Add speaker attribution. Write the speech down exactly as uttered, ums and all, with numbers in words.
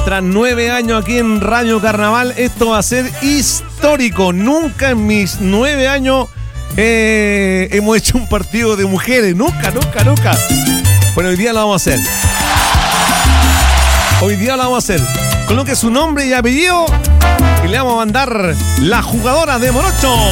Speaker 1: Tras nueve años aquí en Radio Carnaval, esto va a ser histórico. Nunca en mis nueve años eh, hemos hecho un partido de mujeres. Nunca, nunca, nunca. Pero hoy día lo vamos a hacer. Hoy día lo vamos a hacer. Coloque su nombre y apellido y le vamos a mandar la jugadora de Morocho.